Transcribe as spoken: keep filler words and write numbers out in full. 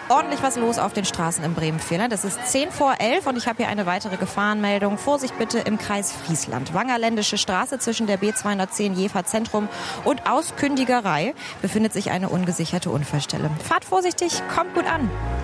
ordentlich was los auf den Straßen im Bremen-Vierland. Es ist zehn vor elf und ich habe hier eine weitere Gefahrenmeldung. Vorsicht bitte im Kreis Friesland. Wangerländische Straße zwischen der B zweihundertzehn Jever Zentrum und Auskündigerei befindet sich eine ungesicherte Unfallstelle. Fahrt vorsichtig, kommt gut an.